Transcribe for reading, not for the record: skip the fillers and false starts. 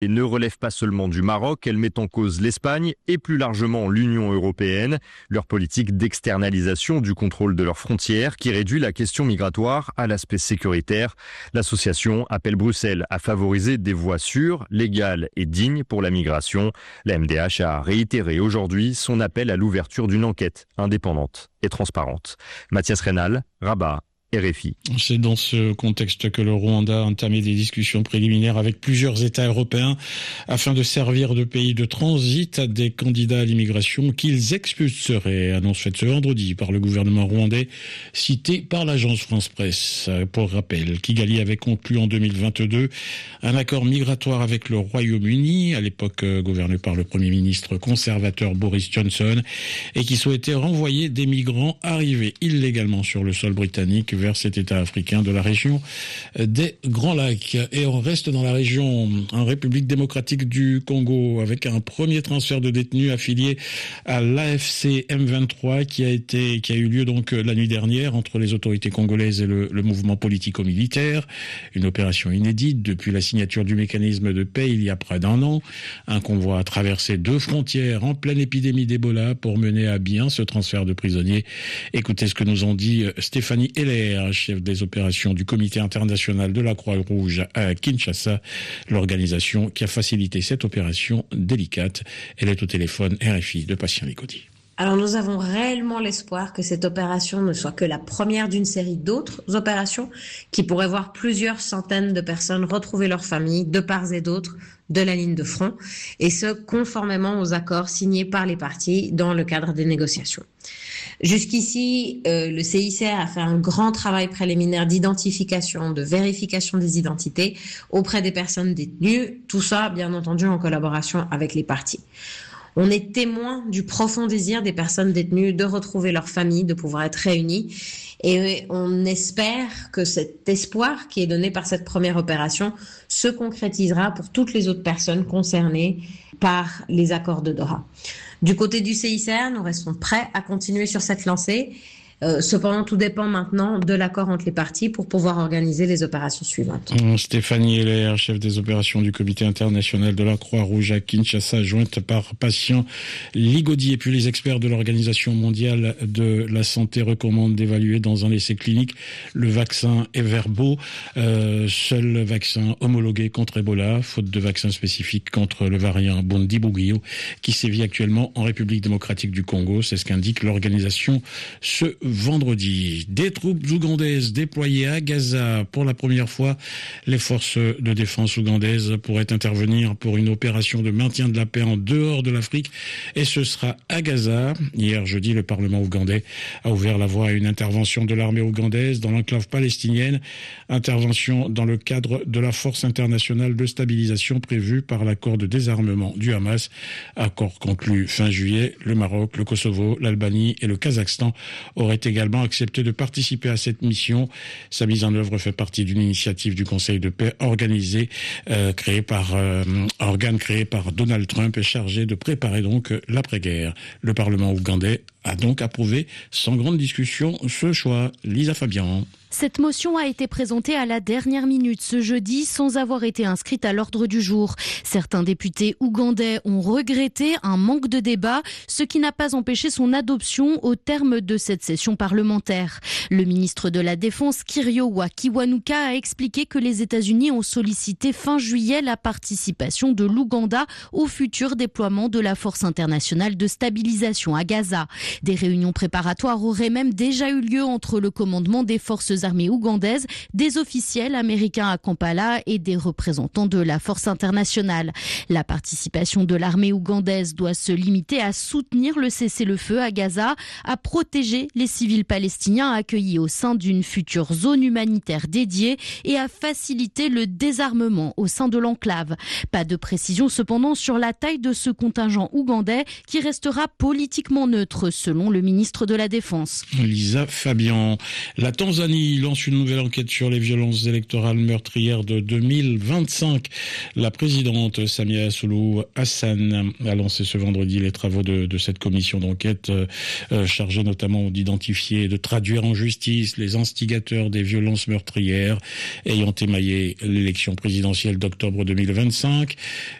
et ne relève pas seulement du Maroc, elle met en cause l'Espagne et plus largement l'Union européenne. Leur politique d'externalisation du contrôle de leurs frontières qui réduit la question migratoire à l'aspect sécuritaire. L'association appelle Bruxelles à favoriser des voies sûres, légales et dignes pour la migration. La MDH a réitéré aujourd'hui son appel à l'ouverture d'une enquête indépendante et transparente. Mathias Reynal, Rabat. RFI. C'est dans ce contexte que le Rwanda a entamé des discussions préliminaires avec plusieurs États européens afin de servir de pays de transit à des candidats à l'immigration qu'ils expulseraient. Annonce faite ce vendredi par le gouvernement rwandais, cité par l'agence France Presse. Pour rappel, Kigali avait conclu en 2022 un accord migratoire avec le Royaume-Uni, à l'époque gouverné par le Premier ministre conservateur Boris Johnson, et qui souhaitait renvoyer des migrants arrivés illégalement sur le sol britannique vers cet État africain de la région des Grands Lacs. Et on reste dans la région, en République démocratique du Congo, avec un premier transfert de détenus affiliés à l'AFC M23 qui a eu lieu donc la nuit dernière entre les autorités congolaises et le mouvement politico-militaire. Une opération inédite depuis la signature du mécanisme de paix il y a près d'un an. Un convoi a traversé 2 frontières en pleine épidémie d'Ebola pour mener à bien ce transfert de prisonniers. Écoutez ce que nous ont dit Stéphanie Heller, chef des opérations du Comité international de la Croix-Rouge à Kinshasa, l'organisation qui a facilité cette opération délicate. Elle est au téléphone RFI de Patient Ligodi. Alors nous avons réellement l'espoir que cette opération ne soit que la première d'une série d'autres opérations qui pourraient voir plusieurs centaines de personnes retrouver leur famille de part et d'autre de la ligne de front, et ce conformément aux accords signés par les parties dans le cadre des négociations. Jusqu'ici, le CICR a fait un grand travail préliminaire d'identification, de vérification des identités auprès des personnes détenues, tout ça bien entendu en collaboration avec les parties. On est témoin du profond désir des personnes détenues de retrouver leur famille, de pouvoir être réunies. Et on espère que cet espoir qui est donné par cette première opération se concrétisera pour toutes les autres personnes concernées par les accords de Doha. Du côté du CICR, nous restons prêts à continuer sur cette lancée. Cependant, tout dépend maintenant de l'accord entre les parties pour pouvoir organiser les opérations suivantes. Stéphanie Heller, chef des opérations du Comité international de la Croix-Rouge à Kinshasa, jointe par Patient Ligodi. Et puis les experts de l'Organisation mondiale de la santé recommandent d'évaluer dans un essai clinique le vaccin Everbo, seul vaccin homologué contre Ebola, faute de vaccin spécifique contre le variant Bundibugyo qui sévit actuellement en République démocratique du Congo. C'est ce qu'indique l'organisation ce vendredi. Des troupes ougandaises déployées à Gaza. Pour la première fois, les forces de défense ougandaises pourraient intervenir pour une opération de maintien de la paix en dehors de l'Afrique, et ce sera à Gaza. Hier jeudi, le Parlement ougandais a ouvert la voie à une intervention de l'armée ougandaise dans l'enclave palestinienne. Intervention dans le cadre de la force internationale de stabilisation prévue par l'accord de désarmement du Hamas. Accord conclu fin juillet. Le Maroc, le Kosovo, l'Albanie et le Kazakhstan auraient également accepté de participer à cette mission. Sa mise en œuvre fait partie d'une initiative du Conseil de paix organe créé par Donald Trump et chargé de préparer donc l'après-guerre. Le Parlement ougandais a donc approuvé sans grande discussion ce choix. Lisa Fabian. Cette motion a été présentée à la dernière minute ce jeudi sans avoir été inscrite à l'ordre du jour. Certains députés ougandais ont regretté un manque de débat, ce qui n'a pas empêché son adoption au terme de cette session parlementaire. Le ministre de la Défense, Kyriowa Kiwanuka, a expliqué que les États-Unis ont sollicité fin juillet la participation de l'Ouganda au futur déploiement de la force internationale de stabilisation à Gaza. Des réunions préparatoires auraient même déjà eu lieu entre le commandement des forces armées ougandaises, des officiels américains à Kampala et des représentants de la force internationale. La participation de l'armée ougandaise doit se limiter à soutenir le cessez-le-feu à Gaza, à protéger les civils palestiniens accueillis au sein d'une future zone humanitaire dédiée et à faciliter le désarmement au sein de l'enclave. Pas de précision cependant sur la taille de ce contingent ougandais qui restera politiquement neutre selon le ministre de la Défense. Lisa Fabian. La Tanzanie lance une nouvelle enquête sur les violences électorales meurtrières de 2025. La présidente Samia Suluhu Hassan a lancé ce vendredi les travaux de cette commission d'enquête chargée notamment d'identifier et de traduire en justice les instigateurs des violences meurtrières ayant émaillé l'élection présidentielle d'octobre 2025.